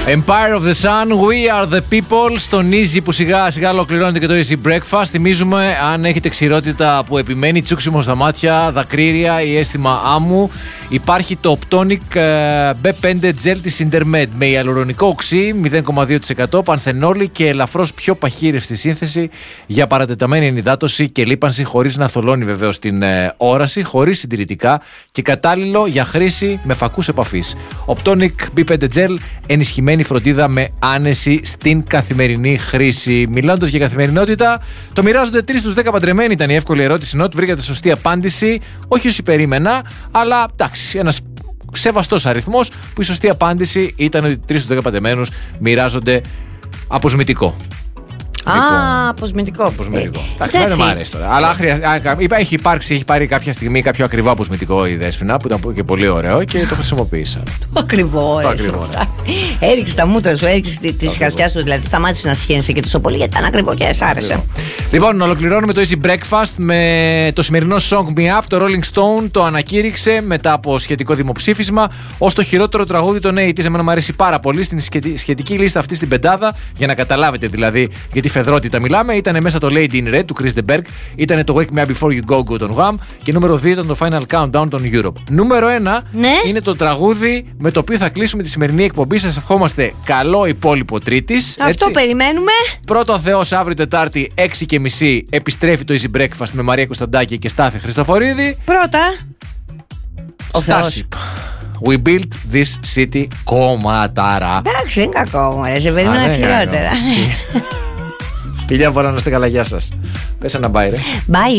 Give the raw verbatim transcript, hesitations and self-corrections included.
Empire of the Sun, We are the people. Στον Easy που σιγά σιγά ολοκληρώνεται και το Easy Breakfast. Θυμίζουμε, αν έχετε ξηρότητα που επιμένει, τσούξιμο στα μάτια, δακρύρια ή αίσθημα άμμου, υπάρχει το Optonic μπι πέντε Gel της Intermed με ιαλουρονικό οξύ, μηδέν κόμμα δύο τοις εκατό, πανθενόλη και ελαφρώς πιο παχύρευστη σύνθεση για παρατεταμένη ενυδάτωση και λίπανση, χωρίς να θολώνει βεβαίως την ε, όραση, χωρίς συντηρητικά και κατάλληλο για χρήση με φακούς επαφής. Optonic μπι πέντε Gel, ενισχυμένη φροντίδα με άνεση στην καθημερινή χρήση. Μιλώντας για καθημερινότητα, το μοιράζονται τρεις στους δέκα παντρεμένοι. Ήταν η εύκολη ερώτηση, ενώ βρήκατε σωστή απάντηση. Όχι όσοι περίμενα, αλλά εντάξει, ένας σεβαστός αριθμός, που η σωστή απάντηση ήταν ότι τρεις στους δέκα παντρεμένους μοιράζονται αποσμητικό. Α, αποσμητικό. Αποσμητικό. Εντάξει, δεν μ' αρέσει τώρα. Αλλά έχει υπάρξει, έχει πάρει κάποια στιγμή κάποιο ακριβό αποσμητικό η Δέσποινα, που ήταν και πολύ ωραίο και το χρησιμοποίησα. Το ακριβό, το ακριβό. Έριξε τα μούτρα σου, έριξε τη χαστιά σου, δηλαδή σταμάτησε να σχένεσαι και τόσο πολύ γιατί ήταν ακριβό και σ' άρεσε. Λοιπόν, ολοκληρώνουμε το Easy Breakfast με το σημερινό Song Me Up. Το Rolling Stone το ανακήρυξε μετά από σχετικό δημοψήφισμα ως το χειρότερο τραγούδι των ογδόντα. Εμένα μου αρέσει πάρα πολύ στην σχετική λίστα αυτή στην πεντάδα, για να καταλάβετε δηλαδή γιατί φεδρότητα μιλάμε. Ήταν μέσα το Lady in Red του Chris de Berg, ήταν το Wake Me Up Before You Go Go των Wham και νούμερο δύο ήταν το Final Countdown των Europe. Νούμερο ένα ναι. είναι το τραγούδι με το οποίο θα κλείσουμε τη σημερινή εκπομπή. Σας ευχόμαστε καλό υπόλοιπο Τρίτης. Αυτό έτσι. Περιμένουμε. Πρώτο ο Θεός, αύριο Τετάρτη έξι και μισή επιστρέφει το Easy Breakfast με Μαρία Κωνσταντάκη και Στάθη Χριστοφορίδη. Πρώτα ο Θεός. We built this city κομματάρα. Εντάξει, είναι κακό μου, σε περίμενα χειρότερα. Φιλιά πολλά, να είστε καλά, γεια σας. Πες ένα bye ρε. Bye.